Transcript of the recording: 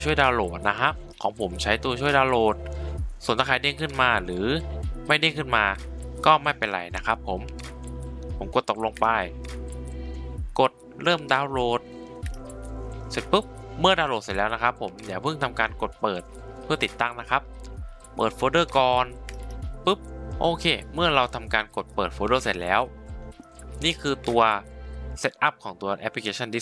ช่วยดาวน์โหลดนะครับของผมใช้ตัวช่วยดาวน์โหลดส่วนถ้าใครเด้งขึ้นมาหรือไม่เด้งขึ้นมาก็ไม่เป็นไรนะครับผมกดตกลงไปกดเริ่มดาวน์โหลดเสร็จปุ๊บเมื่อดาวน์โหลดเสร็จแล้วนะครับผมอย่าเพิ่งทำการกดเปิดเพื่อติดตั้งนะครับเปิดโฟลเดอร์ก่อนปุ๊บโอเคเมื่อเราทำการกดเปิดโฟลเดอร์เสร็จแล้วนี่คือตัวเซตอัพของตัวแอปพลิเคชัน